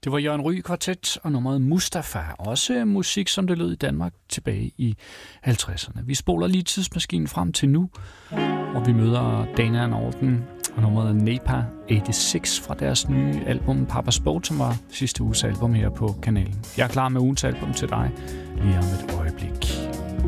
Det var Jørgen Ryg Kvartet og nummeret Mustafa. Også musik, som det lød i Danmark tilbage i 50'erne. Vi spoler lige tidsmaskinen frem til nu, og vi møder Dana Norton og nummeret Napa 86 fra deres nye album Papa's Boat, som var sidste uges album her på kanalen. Jeg er klar med ugens album til dig lige om et øjeblik.